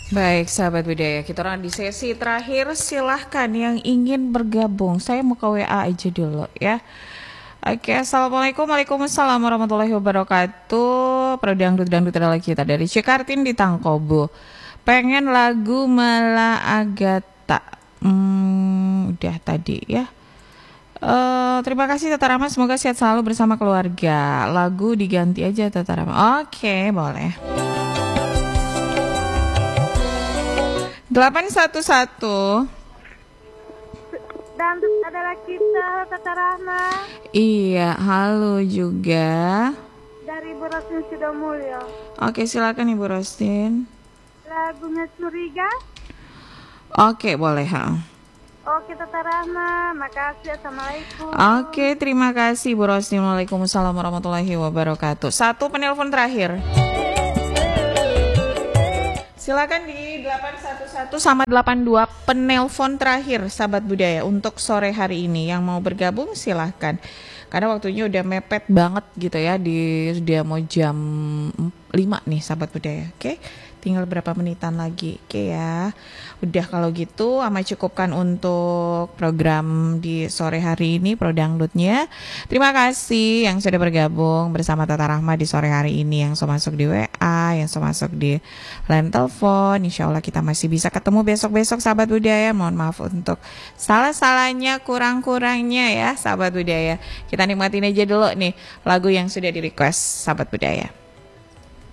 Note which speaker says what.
Speaker 1: Baik, sahabat budaya, kita orang di sesi terakhir. Silahkan yang ingin bergabung. Saya mau ke WA aja dulu ya. Oke, assalamualaikum, waalaikumsalam warahmatullahi wabarakatuh. Prodangdut dangdut adalah kita dari Cikartin di Tangkobo. Pengen lagu Mala Agata. Udah tadi ya. Terima kasih Tata Rama, semoga sehat selalu bersama keluarga. Lagu diganti aja Tata Rama. Oke, boleh. 811.
Speaker 2: Dan adalah kita Tata Rahma
Speaker 1: Iya, halo juga.
Speaker 2: dari Bu Rosin Sidomulyo.
Speaker 1: Oke, silakan Ibu Rostin.
Speaker 2: Lagunya Curiga.
Speaker 1: Oke, boleh ha.
Speaker 2: Oke Tata Rahma, makasih. Assalamualaikum.
Speaker 1: Oke, terima kasih Bu Rostin. Waalaikumsalam warahmatullahi wabarakatuh. Satu penelpon terakhir. Silakan di 811 sama 82 penelpon terakhir sahabat budaya untuk sore hari ini. Yang mau bergabung silahkan. Karena waktunya udah mepet banget gitu ya. Dia mau jam 5 nih sahabat budaya. Oke, tinggal berapa menitan lagi. Oke ya. Udah kalau gitu ama cukupkan untuk program di sore hari ini Prodangdutnya. Terima kasih yang sudah bergabung bersama Tata Rahma di sore hari ini. Yang sudah masuk di WA, yang sudah masuk di line telepon. Insya Allah kita masih bisa ketemu besok-besok sahabat budaya. Mohon maaf untuk salah-salahnya, kurang-kurangnya ya sahabat budaya. Kita nikmatin aja dulu nih lagu yang sudah di request sahabat budaya.